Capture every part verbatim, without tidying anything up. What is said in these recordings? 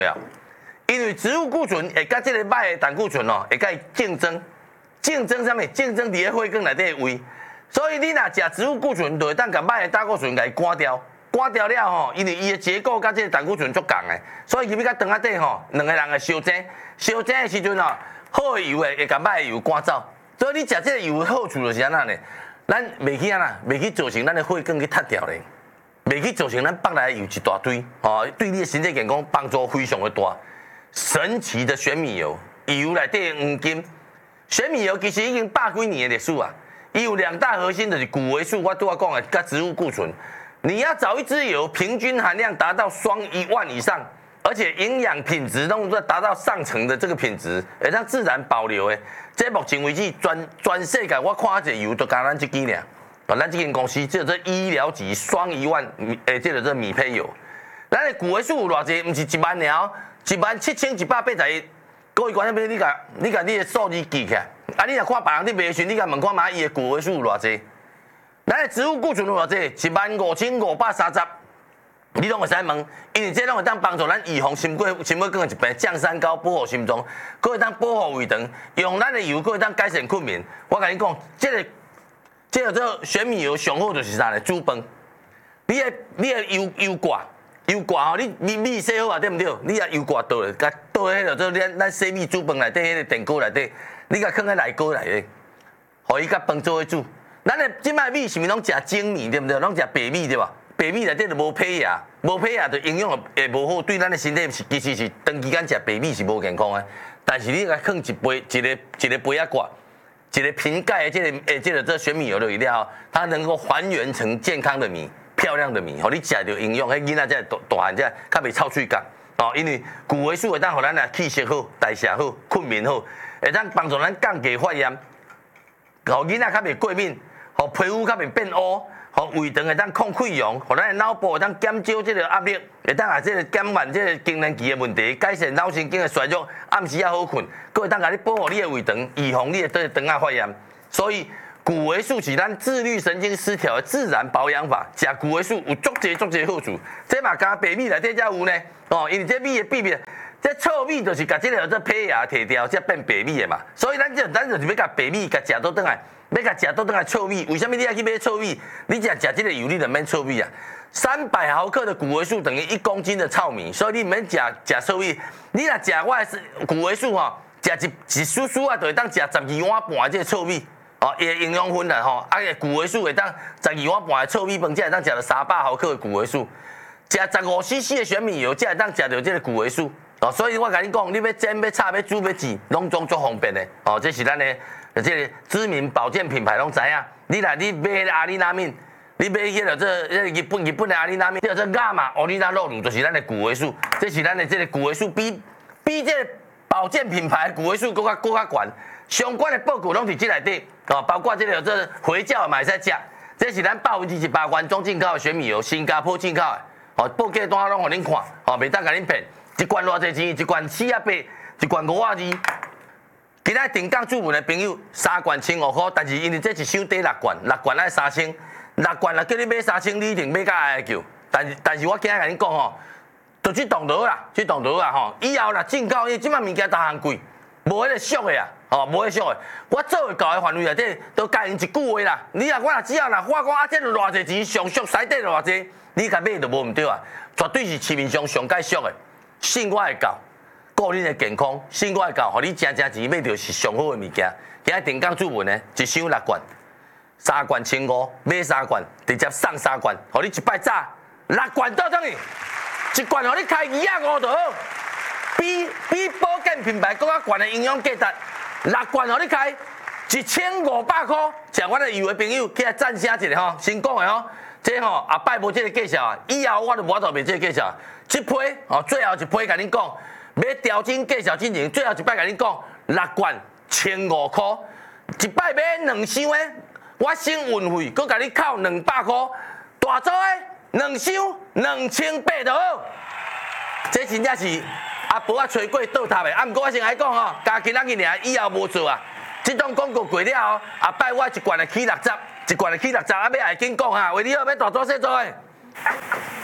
了，因为植物固醇会甲这个歹的胆固醇哦，会甲伊竞争，竞争啥物？竞争伫个血管内底的位，所以你若食植物固醇，就会当甲歹的胆固醇甲伊关掉，关掉了吼，因为伊的结构甲这个胆固醇足共的，所以入去甲肠仔底吼，两个人会相争，相争的时阵哦，好的油会会甲歹的油赶走，所以你食这个油的好处就是安那呢？咱袂去安那，袂去造成咱的血管去塌掉咧。袂去造成咱放来的油一大堆，哦，对你的身体健康帮助非常的大。神奇的玄米油，油内底黄金，玄米油其实已经百几年的历史啊。伊有两大核心，就是谷维素，我拄仔讲的，甲植物固醇。你要找一支油，平均含量达到双一万以上，而且营养品质都达到上乘的这个品质，会让自然保留的。这目前为止，全全世界我看这油都加咱这支尔。啊，咱这间公司只有这医疗级双一万米，诶，这个这米胚油，咱的谷维素有偌济？唔是一万了，一万七千一百八十一。各位观众朋友，你甲你甲你的数字记起来，啊，你若看别人伫卖的时，你甲问看嘛，伊的谷维素有偌济？咱的植物固醇有偌济？一万五千五百三十。你拢会使问，因为这拢会当帮助咱预防心血心血管的疾病，降三高，保护心脏，佫会当保护胃肠，用咱的油佫会当改善困眠。我甲你讲，这个。这个这玄米油上好就是啥呢？煮饭，你的你的油油挂油挂吼，你米米洗好啊，对不对？你啊油挂倒咧，甲倒喺迄个咱咱洗米煮饭内底迄个电锅内底，你甲放喺内锅内底，互伊甲饭做伙煮。咱的即摆米是毋是拢食精米对不对？拢食白米对吧？白米内底就无胚芽，无胚芽就营养会无好，对咱的身体是其实是长期间食白米是无健康的。但是你甲放一杯一个一个杯仔挂。一个瓶盖的这个诶，这个这玄米油的饮料，它能够还原成健康的米、漂亮的米，吼，你食着营养，迄囡仔才大大汉才较袂臭喙感哦。因为谷维素会当互咱啊气血好、代谢好、困眠好，会当帮助咱降低发炎，互囡仔较袂过敏，互皮肤较袂变乌，互胃肠会当抗溃疡，互咱的脑部会当减少这个压力，会当啊这个减缓这个更年期的问题，改善脑神经的衰弱，暗时要好困。佫会当甲你保护你的胃肠，预防你的这个肠仔发炎。所以谷维素是咱自律神经失调的自然保养法，食谷维素有足侪足侪好处。这嘛加白米内底才有呢，哦，因为这米的比例，这糙米就是甲这个这胚芽摕掉，才变白米的嘛。所以咱就咱就是要甲白米甲食倒转来，要甲食倒转来糙米。为什么你要去买糙米？你食食这个油，你就免糙米啊。三百毫克的谷维素等于一公斤的糙米，所以你免食食糙米。你若食我的谷维素吼。食一一输输啊，就会当食十二碗半的这个糙米，哦，伊的营养分啦吼，啊个谷维素会当十二碗半的糙米饭，才会当食到三百毫克的谷维素。食十五 C C 的玄米油，才会当食到这个谷维素。哦，所以我甲你讲，你要煎、要炒、要煮、要煮，拢总足方便的。哦，这是咱的这个知名保健品牌拢知影。你来你买迄个阿里那面，你买迄个这这日本日本的阿里那面，叫做亚马奥利纳肉乳，就是咱的谷维素。这是咱的这个谷维素比比这个。保健品牌谷维素更加更加悬，相关的报告拢伫这内底哦，包括这个这回教嘛会使食，这是咱百分之一百原装进口的玄米油，新加坡进口的，哦，报价单拢互恁看，哦，袂当甲恁骗，一罐偌济钱？一罐四啊八，一罐五啊二。今仔定岗注文的朋友，三罐千五块，但是因为这一箱底六罐，六罐爱三千，六罐若叫你买三千，你一定买甲哀叫。但是但是我今仔甲恁讲吼。就去动刀啦，去动刀啦吼！以后啦，进口因为即摆物件逐项贵，无迄个俗的啊，吼，无迄俗的。我做会到的范围内底，都教因一句话啦。你若我若只要若我讲啊，这个偌济钱，上俗使底偌济，你甲买就无毋对啊，绝对是市面上上介俗的。信我会教，顾恁的健康，信我会教，互你正正钱买到是上好的物件。今日定岗注文呢，一箱六罐，三罐千五，买三罐，直接送三罐，互你一摆炸六罐倒等于。一罐互你开二啊五就好，比比保健品牌更较悬的营养价值。六罐互你开一千五百块，食我的油的朋友起来赞声一下吼，先讲的吼，这吼后摆无这个介绍啊，以后我就无法度卖这个介绍。这批哦，最后一批甲恁讲，要调整介绍进前，最后一摆甲恁讲，六罐千五块，一摆买两箱的，我省运费，佮甲你扣两百块，大组的。两箱两千八就好，这真正是阿婆啊吹过倒塌的。啊，毋过我先来讲吼，加今仔日尔，以后无做啊。这种广告过了后，后摆我一罐的起六十，一罐的起六十，啊，要爱紧讲哈，为你好要大做细做诶。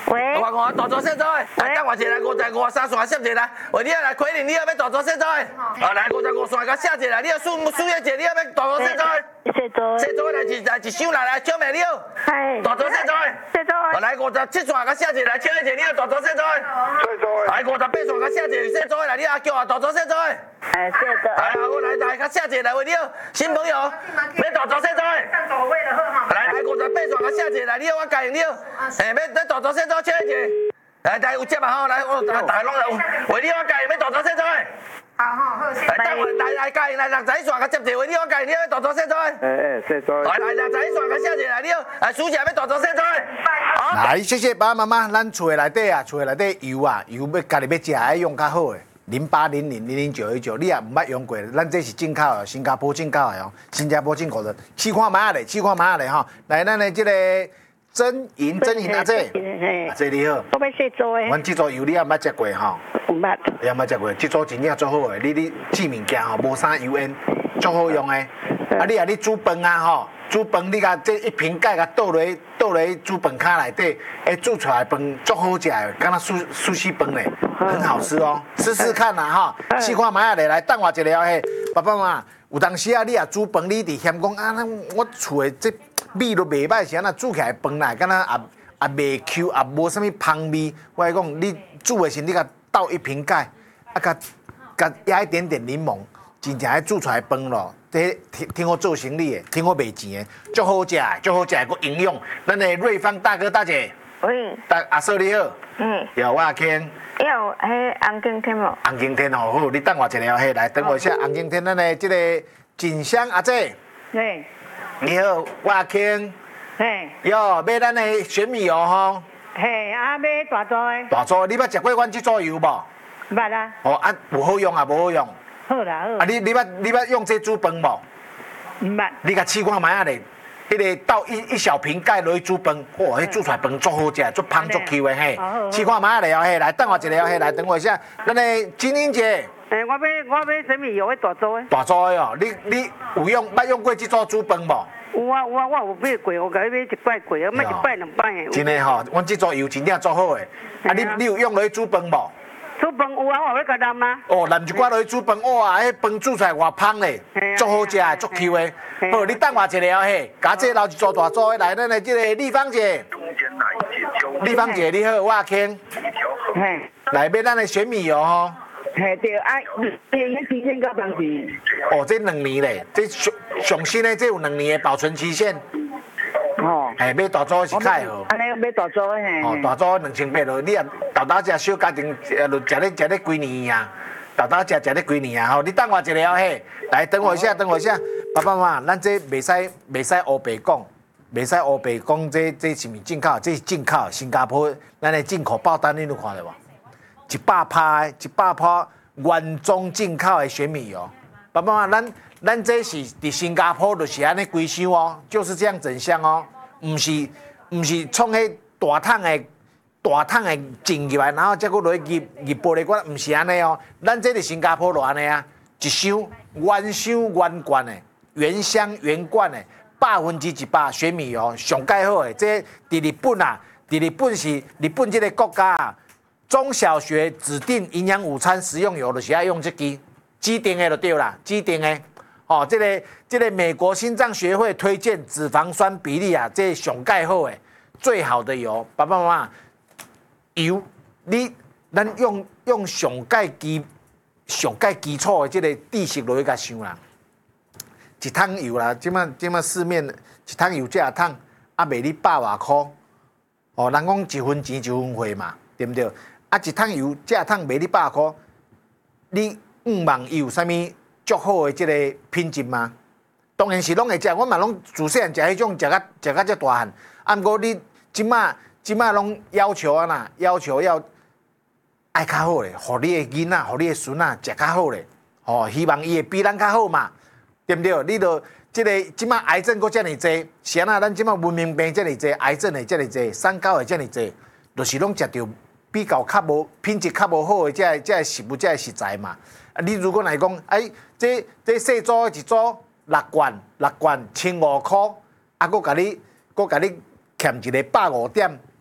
喂， 我讲大做小做诶，来等我一下来五十五三线摄一下，喂，你要来亏你，你要要大做小做诶，哦，来五十五线甲写一下，你要数数一者，你要要大做小做诶， 小做， 小做来一来一箱来来抢咩了？ 系， 大做小做诶， 小做， 哦，来五十七线甲写一下，来抢一者，你要大做小做诶， 小做诶， 来五十八线甲写一下，小做诶，来你阿叫啊大做小做诶， 哎，小做， 来啊，我来来甲写一下，喂，你要新朋友，要大做小做诶。 上走位的好哈。 来来，五十八线甲写一下，来，你我教用你，嘿，要要大做小做，请一下。来来有接嘛吼，来我大大拢有，为你我教用要大做小做诶。 好哈，好，谢谢。 来等我来来教用来六十一线甲接一下，为你我教用你要大做小做诶。 哎哎，小做。 来来六十一线甲写一下，来你来数下要大做小做诶。 来，谢谢爸爸妈妈，咱厝的内底啊，厝的内底油啊，油要家己要食爱用较好的。零八零零零零九一九，你也唔捌用过，咱这是进口的，新加坡进口的哦，新加坡进口的，试看买下咧，试看买下咧吼。来，咱的这个真银真银啊这，啊这你好， 我要小做诶， 阮这组油你也毋捌食过吼， 唔捌， 你也毋捌食过，这组真正做好的，你你煮物件吼，无啥油烟，足好用的。啊，你啊你煮饭啊吼，煮饭你甲这一瓶盖甲倒落倒落煮饭卡内底，诶，煮出来饭足好食的，敢若苏苏西饭咧，很好吃哦，试试看啦哈，试看买下咧，来等我一下嘿，爸爸妈妈，有当时啊你啊煮饭，你伫嫌讲啊，咱我厝的这味都袂歹，是安那煮起来饭来，敢若也也袂 Q， 也无啥物芳味。我来讲，你煮的时你甲倒一瓶盖，啊，甲甲压一点点柠檬，真正爱煮出来饭咯。这听听我做生意的，听我卖钱的，足好食的，足好食的，佮营养。咱的瑞芳大哥大姐， 喂， 大阿嫂你好， 嗯， 有我阿庆， 有迄红景天无？ 红景天好好，你等我一下嘿，来等我一下，红景天咱的这个锦香阿姐， 嘿， 你好，我阿庆， 嘿， 哟，买咱的玄米油吼， 嘿，啊买大做诶， 大组，你捌食过阮这组油无？ 捌啊， 哦，啊有好用啊，无好用。 好啦好啊，，你你捌你捌用这煮饭无？ 唔捌， 你甲试看卖啊咧，迄个倒一一小瓶盖落去煮饭，哇，迄煮出来饭足好食，足香足 Q 的嘿。试看卖啊咧哦嘿，来等我一下嘿，来等我一下，咱的金英姐， 诶，我要我要什么药？大做诶？ 大组的哦，你你有用捌用过这组煮饭无？ 有啊有啊，我有买过，我甲你买一摆过，啊，买一摆两摆诶。 真的吼，阮这组油真正足好的，啊你你有用落去煮饭无？ 煮饭有啊，我要甲淋啊。 哦，淋一寡落去煮饭，哇，迄饭煮出来偌香咧，足好食的，足 Q 的。好，你等我一下嘿，家这留一组大组的来，咱的这个丽芳姐，丽芳姐你好，我阿庆， 嘿， 来买咱的玄米油吼。 嘿对啊，迄期限到当时。 哦，这两年咧，这上上新的这有两年的保存期限。 哦。 哎，买大组是较好。 安尼买大做嘿。 哦，大组两千八咯，你啊豆豆食小家庭，呃，就食咧食咧几年啊？豆豆食食咧几年啊？吼，你等我一下嘿，来等我一下，等我一下，爸爸妈妈，咱这袂使袂使黑白讲，袂使黑白讲，这这是咪进口？这是进口，新加坡咱的进口报单你有看到无？一百趴，一百趴原装进口的玄米油，爸爸妈妈，咱咱这是伫新加坡就是安尼规箱哦，就是这样整箱哦，唔是唔是创迄大桶的大桶的进入来，然后再搁落去入入玻璃罐，唔是安尼哦，咱这伫新加坡就安尼啊，一箱原箱原罐的原箱原罐的百分之一百玄米油上介好的，这伫日本啊，伫日本是日本这个国家啊。中小学指定营养午餐食用油就是要用这支，指定的就对啦，指定的。哦，这个这个美国心脏学会推荐脂肪酸比例啊，这上介好的最好的油，爸爸妈妈油，你咱用用上介基上介基础的这个知识落去甲想啦，一桶油啦，即马即马市面一桶油这桶啊卖你百外箍，哦，人讲一分钱一分货嘛，对不对？啊，一桶油，这桶卖你百块，你五万有啥物足好的这个品质吗？当然是拢会食，我嘛拢自细汉食迄种食甲食甲遮大汉。啊，毋过你即马即马拢要求啊呐，要求要爱较好咧，互你的囡仔，互你的孙仔食较好咧。哦，希望伊会比咱较好嘛，对不对？你著即个即马癌症阁遮尔济，是安那？咱即马文明病遮尔济，癌症会遮尔济，三高会遮尔济，就是拢食着。比较较无品质较无好的，这这食物这实在嘛。啊，你如果来讲，哎，这这细组一组六罐，六罐千五箍，啊，佫甲你佫甲你欠一个百五点，伫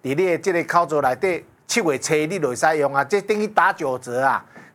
伫你的这个口座内底，七月初你就会使用啊，这等于打九折啊。